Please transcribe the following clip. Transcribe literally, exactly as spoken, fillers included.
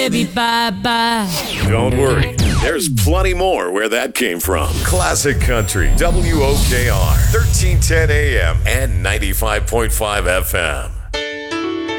baby, bye-bye. Don't worry, there's plenty more where that came from. Classic Country, W O K R, thirteen ten A M and ninety-five point five F M.